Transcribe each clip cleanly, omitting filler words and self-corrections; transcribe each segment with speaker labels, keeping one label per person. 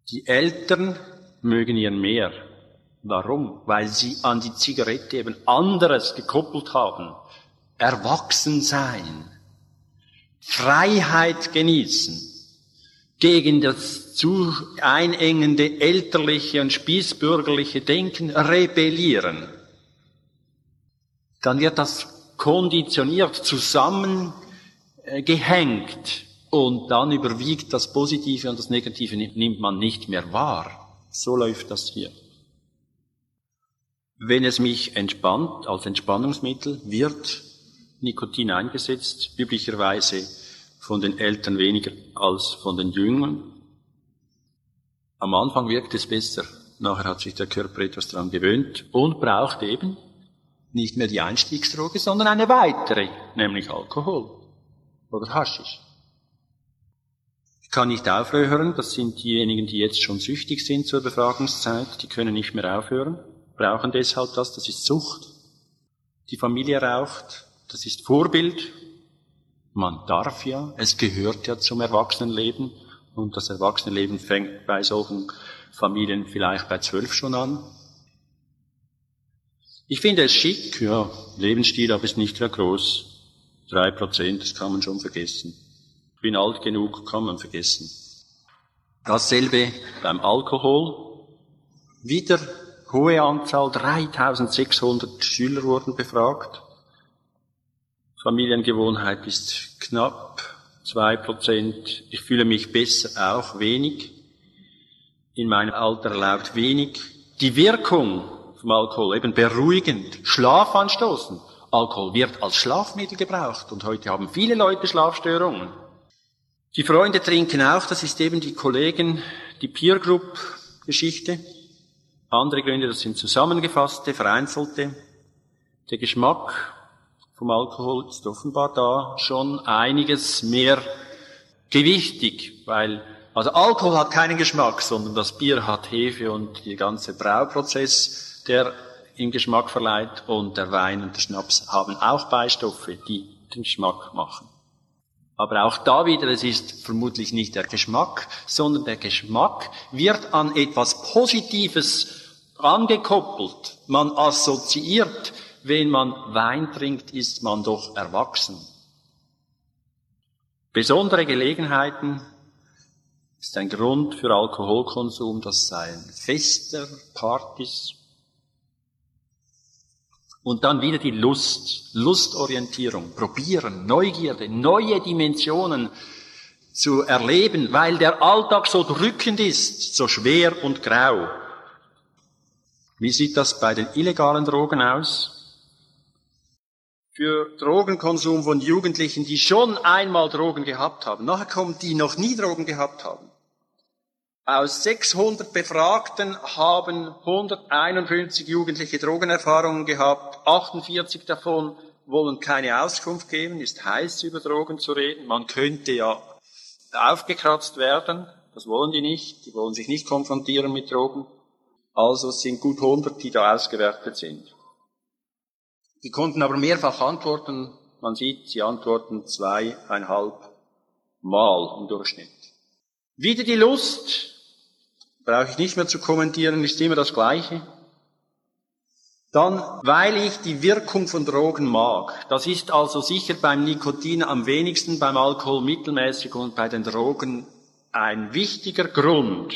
Speaker 1: Die Eltern mögen ihren mehr. Warum? Weil sie an die Zigarette eben anderes gekoppelt haben. Erwachsen sein, Freiheit genießen, gegen das zu einengende elterliche und spießbürgerliche Denken rebellieren. Dann wird das konditioniert, zusammengehängt und dann überwiegt das Positive und das Negative nimmt man nicht mehr wahr. So läuft das hier. Wenn es mich entspannt, als Entspannungsmittel, wird Nikotin eingesetzt, üblicherweise von den Eltern weniger als von den Jüngern. Am Anfang wirkt es besser, nachher hat sich der Körper etwas daran gewöhnt und braucht eben nicht mehr die Einstiegsdroge, sondern eine weitere, nämlich Alkohol oder Haschisch. Ich kann nicht aufhören, das sind diejenigen, die jetzt schon süchtig sind zur Befragungszeit, die können nicht mehr aufhören, brauchen deshalb das ist Sucht. Die Familie raucht, das ist Vorbild. Man darf ja, es gehört ja zum Erwachsenenleben und das Erwachsenenleben fängt bei solchen Familien vielleicht bei 12 schon an. Ich finde es schick, ja, Lebensstil, aber ist nicht sehr groß. 3%, das kann man schon vergessen. Ich bin alt genug, kann man vergessen. Dasselbe beim Alkohol. Wieder hohe Anzahl, 3600 Schüler wurden befragt. Familiengewohnheit ist knapp 2%. Ich fühle mich besser, auch wenig. In meinem Alter erlaubt wenig. Die Wirkung vom Alkohol, eben beruhigend, schlafanstoßend. Alkohol wird als Schlafmittel gebraucht und heute haben viele Leute Schlafstörungen. Die Freunde trinken auch, das ist eben die Kollegen, die Peer-Group-Geschichte. Andere Gründe, das sind zusammengefasste, vereinzelte. Der Geschmack vom Alkohol ist offenbar da schon einiges mehr gewichtig, weil, also Alkohol hat keinen Geschmack, sondern das Bier hat Hefe und der ganze Brauprozess, der ihm Geschmack verleiht, und der Wein und der Schnaps haben auch Beistoffe, die den Geschmack machen. Aber auch da wieder, es ist vermutlich nicht der Geschmack, sondern der Geschmack wird an etwas Positives angekoppelt. Man assoziiert, wenn man Wein trinkt, ist man doch erwachsen. Besondere Gelegenheiten ist ein Grund für Alkoholkonsum, das seien Feste, Partys. Und dann wieder die Lust, Lustorientierung, probieren, Neugierde, neue Dimensionen zu erleben, weil der Alltag so drückend ist, so schwer und grau. Wie sieht das bei den illegalen Drogen aus? Für Drogenkonsum von Jugendlichen, die schon einmal Drogen gehabt haben, nachher kommen die noch nie Drogen gehabt haben. Aus 600 Befragten haben 151 Jugendliche Drogenerfahrungen gehabt. 48 davon wollen keine Auskunft geben, ist heiß, über Drogen zu reden. Man könnte ja aufgekratzt werden, das wollen die nicht. Die wollen sich nicht konfrontieren mit Drogen. Also es sind gut 100, die da ausgewertet sind. Die konnten aber mehrfach antworten. Man sieht, sie antworten 2,5 Mal im Durchschnitt. Wieder die Lust. Brauche ich nicht mehr zu kommentieren, ist immer das Gleiche. Dann, weil ich die Wirkung von Drogen mag. Das ist also sicher beim Nikotin am wenigsten, beim Alkohol mittelmäßig und bei den Drogen ein wichtiger Grund.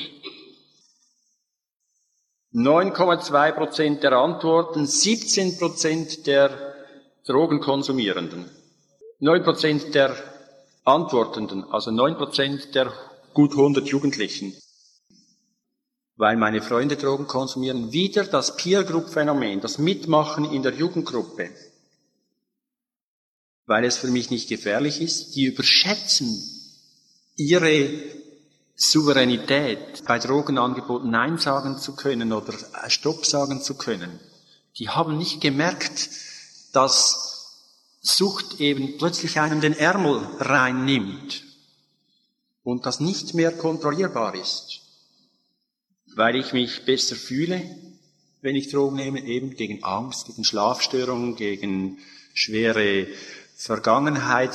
Speaker 1: 9,2% der Antworten, 17% der Drogenkonsumierenden. 9% der Antwortenden, also 9% der gut 100 Jugendlichen. Weil meine Freunde Drogen konsumieren, wieder das Peer-Group-Phänomen, das Mitmachen in der Jugendgruppe. Weil es für mich nicht gefährlich ist, die überschätzen ihre Souveränität, bei Drogenangeboten Nein sagen zu können oder Stopp sagen zu können. Die haben nicht gemerkt, dass Sucht eben plötzlich einem den Ärmel reinnimmt und das nicht mehr kontrollierbar ist. Weil ich mich besser fühle, wenn ich Drogen nehme, eben gegen Angst, gegen Schlafstörungen, gegen schwere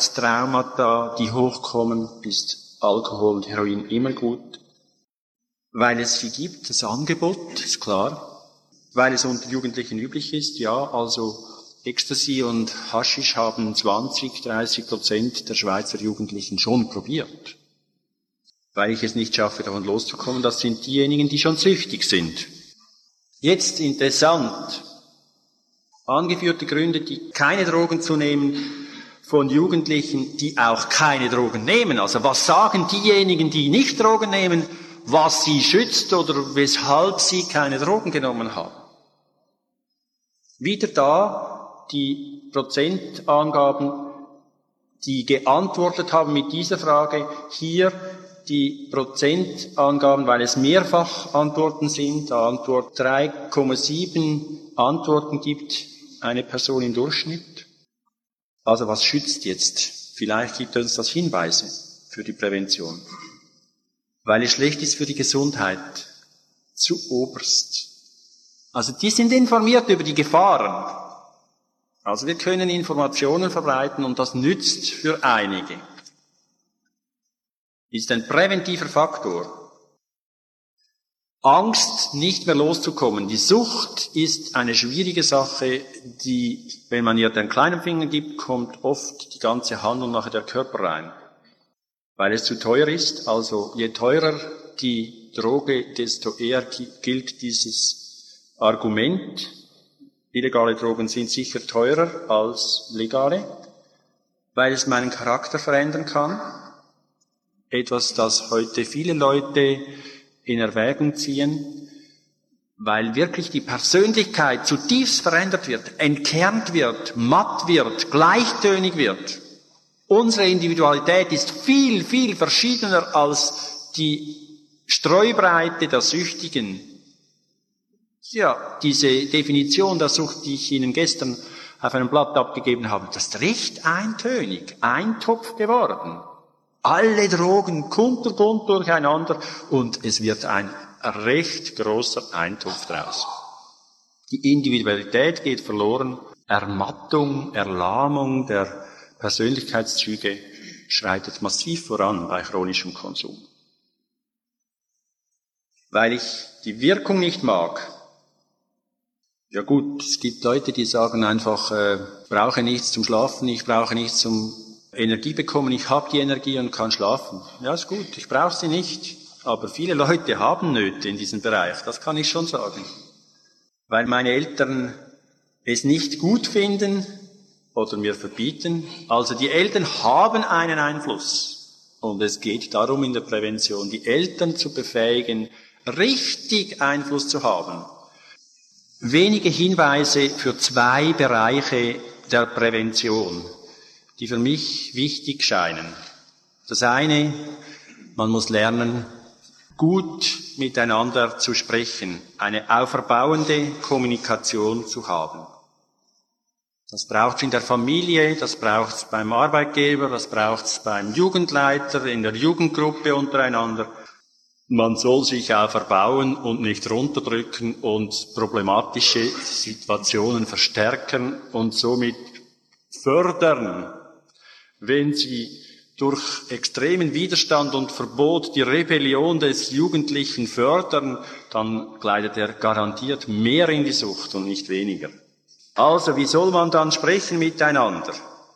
Speaker 1: Vergangenheitstraumata, die hochkommen, ist Alkohol und Heroin immer gut. Weil es sie gibt, das Angebot, ist klar. Weil es unter Jugendlichen üblich ist, ja, also Ecstasy und Haschisch haben 20-30% der Schweizer Jugendlichen schon probiert. Weil ich es nicht schaffe, davon loszukommen, das sind diejenigen, die schon süchtig sind. Jetzt interessant, angeführte Gründe, die keine Drogen zu nehmen, von Jugendlichen, die auch keine Drogen nehmen. Also was sagen diejenigen, die nicht Drogen nehmen, was sie schützt oder weshalb sie keine Drogen genommen haben? Wieder da die Prozentangaben, die geantwortet haben mit dieser Frage, hier die Prozentangaben, weil es mehrfach Antworten sind, da Antwort 3,7 Antworten gibt eine Person im Durchschnitt. Also was schützt jetzt? Vielleicht gibt uns das Hinweise für die Prävention. Weil es schlecht ist für die Gesundheit. Zu oberst. Also die sind informiert über die Gefahren. Also wir können Informationen verbreiten und das nützt für einige. Ist ein präventiver Faktor. Angst, nicht mehr loszukommen. Die Sucht ist eine schwierige Sache, die, wenn man ihr den kleinen Finger gibt, kommt oft die ganze Hand und nachher der Körper rein. Weil es zu teuer ist, also je teurer die Droge, desto eher gilt dieses Argument. Illegale Drogen sind sicher teurer als legale, weil es meinen Charakter verändern kann. Etwas, das heute viele Leute in Erwägung ziehen, weil wirklich die Persönlichkeit zutiefst verändert wird, entkernt wird, matt wird, gleichtönig wird. Unsere Individualität ist viel, viel verschiedener als die Streubreite der Süchtigen. Ja, diese Definition der Sucht, die ich Ihnen gestern auf einem Blatt abgegeben habe, das ist recht eintönig, Eintopf geworden. Alle Drogen kunterbunt durcheinander und es wird ein recht großer Eintopf draus. Die Individualität geht verloren, Ermattung, Erlahmung der Persönlichkeitszüge schreitet massiv voran bei chronischem Konsum. Weil ich die Wirkung nicht mag. Ja gut, es gibt Leute, die sagen einfach, ich brauche nichts zum Schlafen, ich brauche nichts zum Energie bekommen, ich habe die Energie und kann schlafen. Ja, ist gut, ich brauche sie nicht. Aber viele Leute haben Nöte in diesem Bereich, das kann ich schon sagen. Weil meine Eltern es nicht gut finden oder mir verbieten. Also die Eltern haben einen Einfluss. Und es geht darum in der Prävention, die Eltern zu befähigen, richtig Einfluss zu haben. Wenige Hinweise für 2 Bereiche der Prävention, die für mich wichtig scheinen. Das eine, man muss lernen, gut miteinander zu sprechen, eine auferbauende Kommunikation zu haben. Das braucht es in der Familie, das braucht es beim Arbeitgeber, das braucht es beim Jugendleiter, in der Jugendgruppe untereinander. Man soll sich auferbauen und nicht runterdrücken und problematische Situationen verstärken und somit fördern. Wenn Sie durch extremen Widerstand und Verbot die Rebellion des Jugendlichen fördern, dann gleitet er garantiert mehr in die Sucht und nicht weniger. Also, wie soll man dann sprechen miteinander?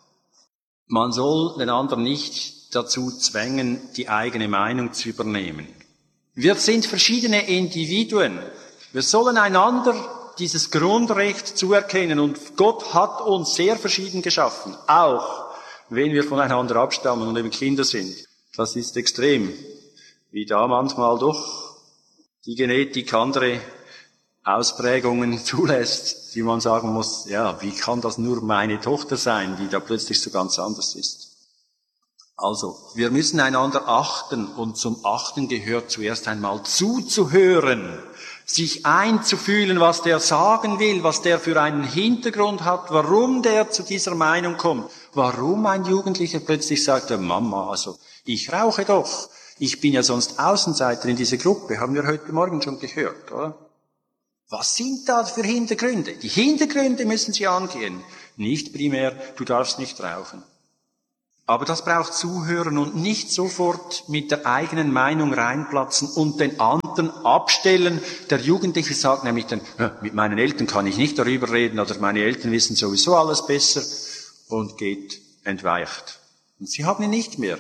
Speaker 1: Man soll den anderen nicht dazu zwängen, die eigene Meinung zu übernehmen. Wir sind verschiedene Individuen. Wir sollen einander dieses Grundrecht zuerkennen und Gott hat uns sehr verschieden geschaffen, auch wenn wir voneinander abstammen und eben Kinder sind. Das ist extrem, wie da manchmal doch die Genetik andere Ausprägungen zulässt, die man sagen muss, ja, wie kann das nur meine Tochter sein, die da plötzlich so ganz anders ist? Also, wir müssen einander achten und zum Achten gehört zuerst einmal zuzuhören, sich einzufühlen, was der sagen will, was der für einen Hintergrund hat, warum der zu dieser Meinung kommt, warum ein Jugendlicher plötzlich sagt, Mama, also ich rauche doch, ich bin ja sonst Außenseiter in dieser Gruppe, haben wir heute Morgen schon gehört, oder? Was sind da für Hintergründe? Die Hintergründe müssen Sie angehen, nicht primär, du darfst nicht rauchen. Aber das braucht Zuhören und nicht sofort mit der eigenen Meinung reinplatzen und den anderen abstellen. Der Jugendliche sagt nämlich dann, ja, mit meinen Eltern kann ich nicht darüber reden oder meine Eltern wissen sowieso alles besser und geht entweicht. Und sie haben ihn nicht mehr.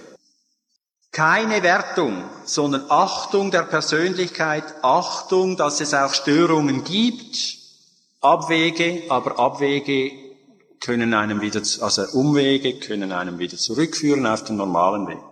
Speaker 1: Keine Wertung, sondern Achtung der Persönlichkeit, Achtung, dass es auch Störungen gibt, Abwege, aber Abwege können einem wieder, also Umwege können einem wieder zurückführen auf den normalen Weg.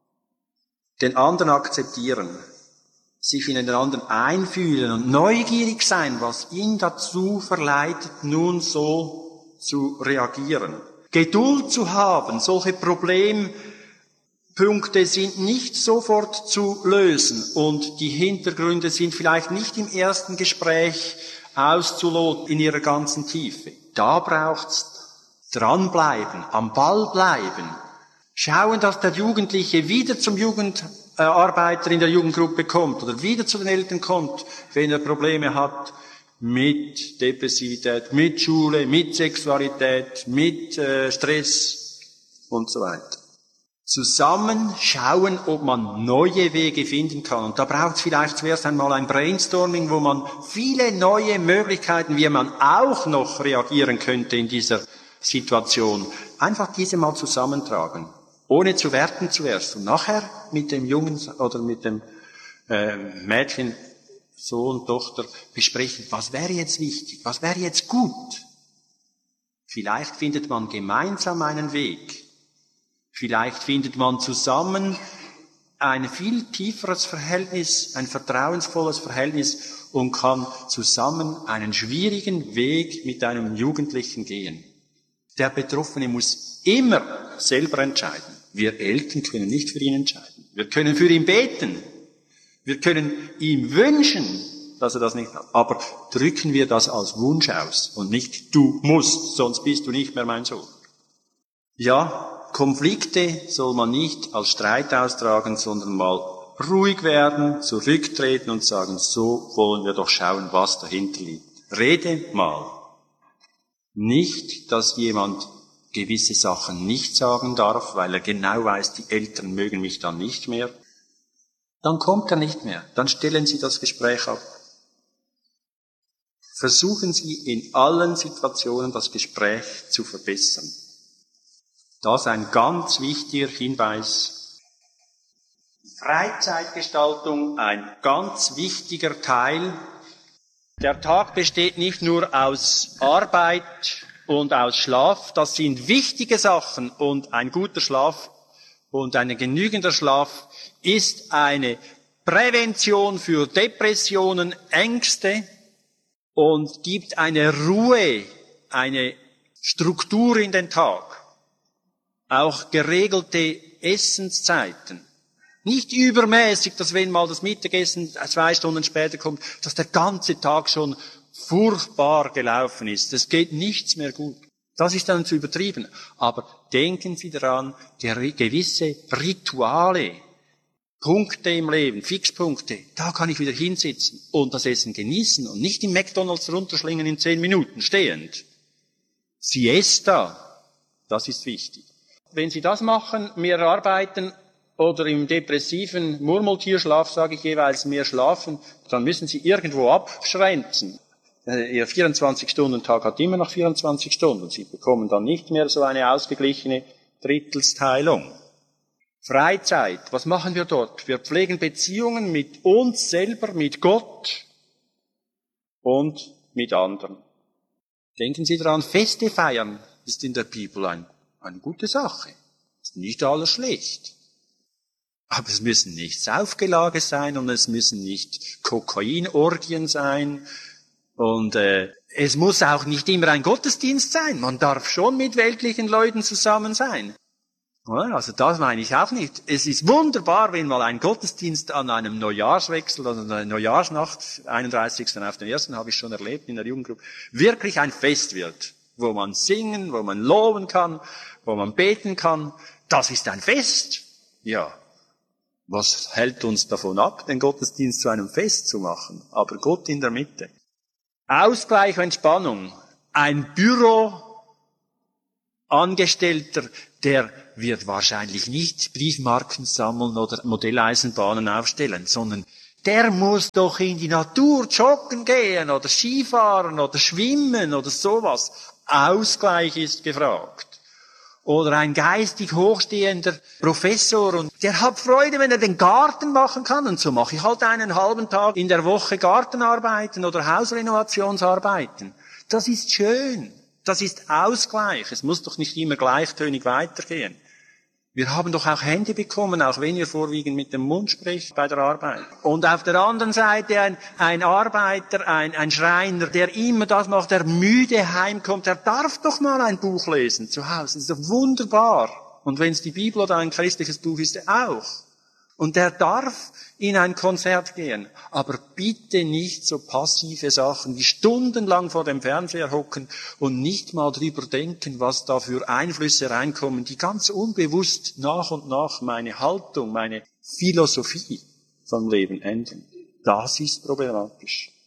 Speaker 1: Den anderen akzeptieren, sich in den anderen einfühlen und neugierig sein, was ihn dazu verleitet, nun so zu reagieren. Geduld zu haben, solche Problempunkte sind nicht sofort zu lösen und die Hintergründe sind vielleicht nicht im ersten Gespräch auszuloten in ihrer ganzen Tiefe. Da braucht's dranbleiben, am Ball bleiben, schauen, dass der Jugendliche wieder zum Jugendarbeiter in der Jugendgruppe kommt oder wieder zu den Eltern kommt, wenn er Probleme hat mit Depressivität, mit Schule, mit Sexualität, mit Stress und so weiter. Zusammen schauen, ob man neue Wege finden kann. Und da braucht es vielleicht zuerst einmal ein Brainstorming, wo man viele neue Möglichkeiten, wie man auch noch reagieren könnte in dieser Situation, einfach diese mal zusammentragen, ohne zu werten zuerst und nachher mit dem Jungen oder mit dem Mädchen, Sohn, Tochter besprechen, was wäre jetzt wichtig, was wäre jetzt gut. Vielleicht findet man gemeinsam einen Weg, vielleicht findet man zusammen ein viel tieferes Verhältnis, ein vertrauensvolles Verhältnis und kann zusammen einen schwierigen Weg mit einem Jugendlichen gehen. Der Betroffene muss immer selber entscheiden. Wir Eltern können nicht für ihn entscheiden. Wir können für ihn beten. Wir können ihm wünschen, dass er das nicht hat. Aber drücken wir das als Wunsch aus und nicht, du musst, sonst bist du nicht mehr mein Sohn. Ja, Konflikte soll man nicht als Streit austragen, sondern mal ruhig werden, zurücktreten und sagen, so wollen wir doch schauen, was dahinter liegt. Rede mal. Nicht, dass jemand gewisse Sachen nicht sagen darf, weil er genau weiß, die Eltern mögen mich dann nicht mehr. Dann kommt er nicht mehr. Dann stellen Sie das Gespräch ab. Versuchen Sie in allen Situationen das Gespräch zu verbessern. Das ist ein ganz wichtiger Hinweis. Freizeitgestaltung, ein ganz wichtiger Teil. Der Tag besteht nicht nur aus Arbeit und aus Schlaf. Das sind wichtige Sachen und ein guter Schlaf und ein genügender Schlaf ist eine Prävention für Depressionen, Ängste und gibt eine Ruhe, eine Struktur in den Tag. Auch geregelte Essenszeiten. Nicht übermäßig, dass wenn mal das Mittagessen 2 Stunden später kommt, dass der ganze Tag schon furchtbar gelaufen ist. Es geht nichts mehr gut. Das ist dann zu übertrieben. Aber denken Sie daran, gewisse Rituale, Punkte im Leben, Fixpunkte, da kann ich wieder hinsitzen und das Essen genießen und nicht im McDonald's runterschlingen in 10 Minuten stehend. Siesta, das ist wichtig. Wenn Sie das machen, mehr arbeiten, oder im depressiven Murmeltierschlaf, sage ich jeweils, mehr schlafen, dann müssen Sie irgendwo abschränzen. Ihr 24-Stunden-Tag hat immer noch 24 Stunden. Sie bekommen dann nicht mehr so eine ausgeglichene Drittelsteilung. Freizeit, was machen wir dort? Wir pflegen Beziehungen mit uns selber, mit Gott und mit anderen. Denken Sie daran, Feste feiern ist in der Bibel eine gute Sache. Ist nicht alles schlecht. Aber es müssen nicht Saufgelage sein und es müssen nicht Kokainorgien sein und es muss auch nicht immer ein Gottesdienst sein. Man darf schon mit weltlichen Leuten zusammen sein. Also das meine ich auch nicht. Es ist wunderbar, wenn mal ein Gottesdienst an einem Neujahrswechsel, also einer Neujahrsnacht, 31. auf den 1. habe ich schon erlebt in der Jugendgruppe, wirklich ein Fest wird, wo man singen, wo man loben kann, wo man beten kann. Das ist ein Fest. Ja. Was hält uns davon ab, den Gottesdienst zu einem Fest zu machen? Aber Gott in der Mitte. Ausgleich und Entspannung. Ein Büro Angestellter, der wird wahrscheinlich nicht Briefmarken sammeln oder Modelleisenbahnen aufstellen, sondern der muss doch in die Natur joggen gehen oder Skifahren oder schwimmen oder sowas. Ausgleich ist gefragt. Oder ein geistig hochstehender Professor und der hat Freude, wenn er den Garten machen kann. Und so mache ich halt einen halben Tag in der Woche Gartenarbeiten oder Hausrenovationsarbeiten. Das ist schön. Das ist Ausgleich. Es muss doch nicht immer gleichtönig weitergehen. Wir haben doch auch Hände bekommen, auch wenn wir vorwiegend mit dem Mund sprechen bei der Arbeit. Und auf der anderen Seite ein Arbeiter, ein Schreiner, der immer das macht, der müde heimkommt, der darf doch mal ein Buch lesen zu Hause. Das ist doch wunderbar. Und wenn es die Bibel oder ein christliches Buch ist, auch. Und der darf in ein Konzert gehen. Aber bitte nicht so passive Sachen wie stundenlang vor dem Fernseher hocken und nicht mal drüber denken, was da für Einflüsse reinkommen, die ganz unbewusst nach und nach meine Haltung, meine Philosophie vom Leben ändern. Das ist problematisch.